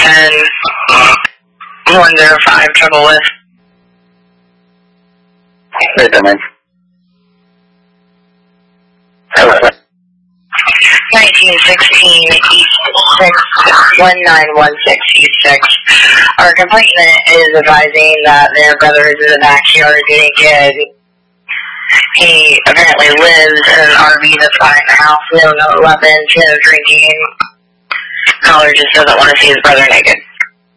105 trouble with. Wait a minute. 1916 East 1916 East 6. Our complainant is advising that their brother is in the backyard naked. He apparently lives in an RV that's behind the house. No weapons, no drinking. Caller just doesn't want to see his brother naked.